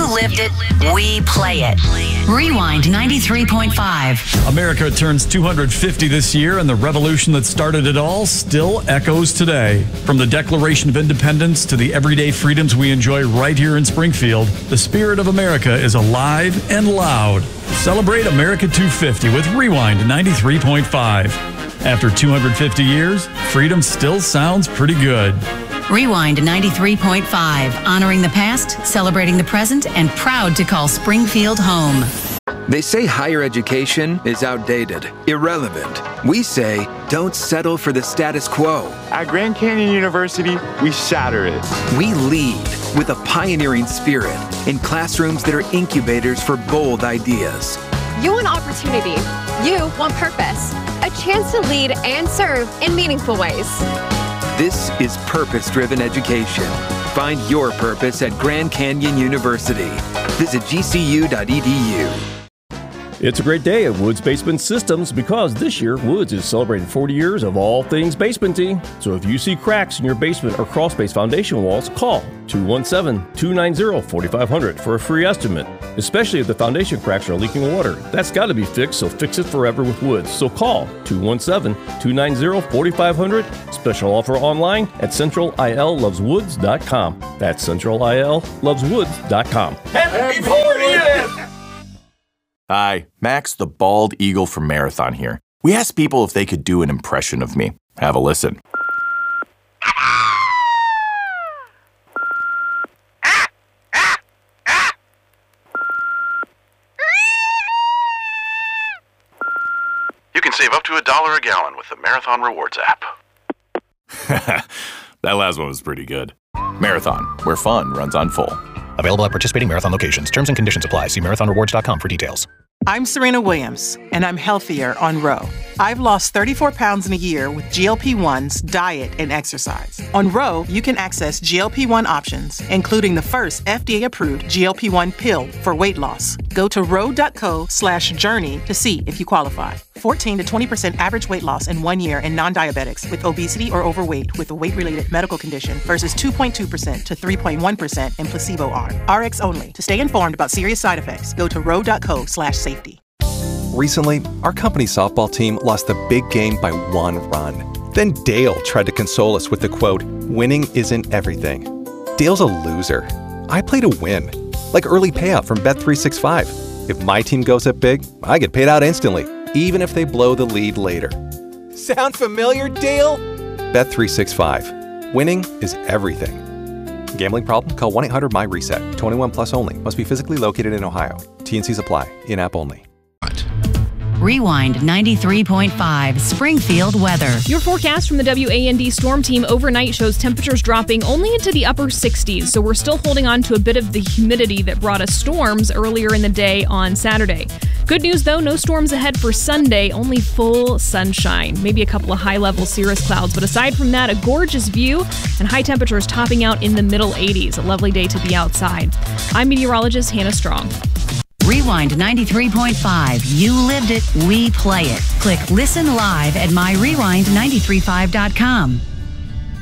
lived it. We play it. Rewind 93.5. America turns 250 this year, and the revolution that started it all still echoes today. From the Declaration of Independence to the everyday freedoms we enjoy right here in Springfield, the spirit of America is alive and loud. Celebrate America 250 with Rewind 93.5. After 250 years, freedom still sounds pretty good. Rewind 93.5, honoring the past, celebrating the present, and proud to call Springfield home. They say higher education is outdated, irrelevant. We say don't settle for the status quo. At Grand Canyon University, we shatter it. We lead with a pioneering spirit in classrooms that are incubators for bold ideas. You want opportunity. You want purpose. A chance to lead and serve in meaningful ways. This is purpose-driven education. Find your purpose at Grand Canyon University. Visit gcu.edu. It's a great day at Woods Basement Systems because this year Woods is celebrating 40 years of all things basementy. So if you see cracks in your basement or crawl space foundation walls, call 217-290-4500 for a free estimate. Especially if the foundation cracks are leaking water. That's got to be fixed, so fix it forever with Woods. So call 217-290-4500. Special offer online at centralilloveswoods.com. That's centralilloveswoods.com. Happy 40th! Hi, Max the Bald Eagle from Marathon here. We asked people if they could do an impression of me. Have a listen. You can save up to $1 a gallon with the Marathon Rewards app. That last one was pretty good. Marathon, where fun runs on full. Available at participating Marathon locations. Terms and conditions apply. See marathonrewards.com for details. I'm Serena Williams, and I'm healthier on Row. I've lost 34 pounds in a year with GLP-1s, diet, and exercise. On Row, you can access GLP-1 options, including the first FDA-approved GLP-1 pill for weight loss. Go to row.co/journey to see if you qualify. 14 to 20% average weight loss in 1 year in non-diabetics with obesity or overweight with a weight-related medical condition versus 2.2% to 3.1% in placebo arm. RX only. To stay informed about serious side effects, go to row.co/safety. Recently, our company's softball team lost the big game by 1 run. Then Dale tried to console us with the quote, "Winning isn't everything." Dale's a loser. I play to win. Like early payout from Bet365. If my team goes up big, I get paid out instantly, even if they blow the lead later. Sound familiar, Dale? Bet365. Winning is everything. Gambling problem? Call 1-800-MY-RESET. 21 plus only. Must be physically located in Ohio. T&Cs apply. In-app only. Rewind 93.5 Springfield weather. Your forecast from the WAND Storm Team overnight shows temperatures dropping only into the upper 60s, so we're still holding on to a bit of the humidity that brought us storms earlier in the day on Saturday. Good news, though, no storms ahead for Sunday, only full sunshine. Maybe a couple of high-level cirrus clouds, but aside from that, a gorgeous view and high temperatures topping out in the middle 80s. A lovely day to be outside. I'm meteorologist Hannah Strong. Rewind 93.5. You lived it. We play it. Click Listen Live at myrewind935.com.